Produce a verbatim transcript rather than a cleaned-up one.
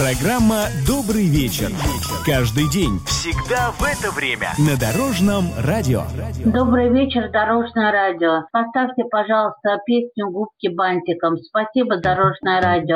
Программа «Добрый вечер». Каждый день, всегда в это время на Дорожном радио. Добрый вечер, Дорожное радио. Поставьте, пожалуйста, песню «Губки бантиком». Спасибо, Дорожное радио.